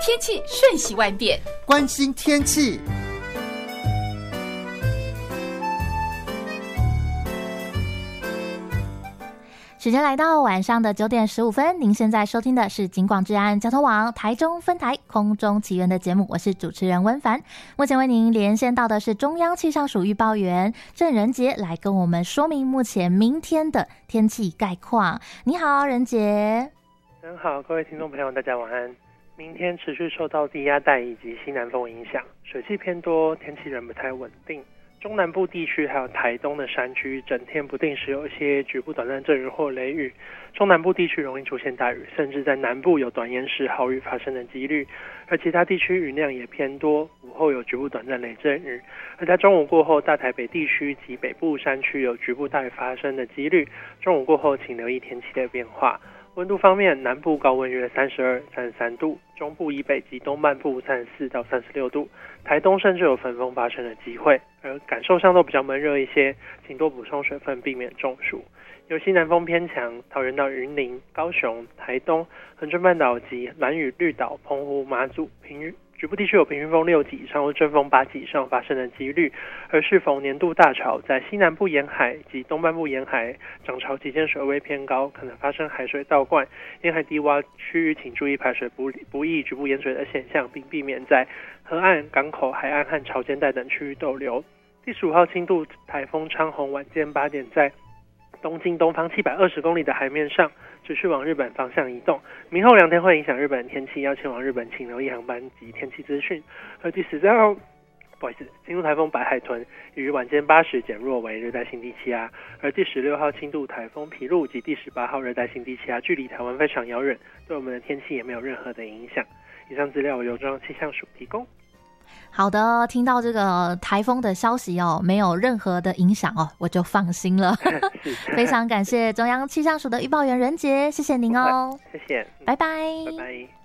天气瞬息万变， 关心天气。 时间来到晚上的9点15分，您现在收听的是警广治安交通网台中分台空中奇缘的节目，我是主持人温凡。目前为您连线到的是中央气象署预报员郑仁杰，来跟我们说明目前明天的天气概况。你好，仁杰。 您好，各位听众朋友，大家晚安。明天持续受到低压带以及西南风影响，水汽偏多，天气仍不太稳定。中南部地区还有台东的山区，整天不定时有一些局部短暂阵雨或雷雨。中南部地区容易出现大雨，甚至在南部有短延时豪雨发生的几率。而其他地区雨量也偏多，午后有局部短暂雷阵雨。而在中午过后，大台北地区及北部山区有局部大雨发生的几率。中午过后，请留意天气的变化。温度方面，南部高温约32、33度，中部以北及东半部34到36度，台东甚至有焚风发生的机会，而感受上都比较闷热一些，请多补充水分，避免中暑。由西南风偏强，桃园到云林、高雄、台东、恒春半岛及兰屿、绿岛、澎湖、马祖、局部地区有平均风6级以上或阵风8级以上发生的几率，而适逢年度大潮，在西南部沿海及东半部沿海涨潮期间水位偏高，可能发生海水倒灌，沿海低洼区域请注意排水不易局部淹水的现象，并避免在河岸、港口、海岸和潮间带等区域逗留。第15号轻度台风昌宏晚间8点在东经东方720公里的海面上持续往日本方向移动，明后2天会影响日本天气，要前往日本请留意航班及天气资讯。而第13号轻度台风白海豚于晚间8时减弱为热带性低气压，而第16号轻度台风皮路及第18号热带性低气压距离台湾非常遥远，对我们的天气也没有任何的影响。以上资料由中央气象署提供。 好的，听到这个台风的消息哦，没有任何的影响哦，我就放心了。非常感谢中央气象署的预报员仁杰，谢谢您哦。 谢谢， 拜拜。 拜拜。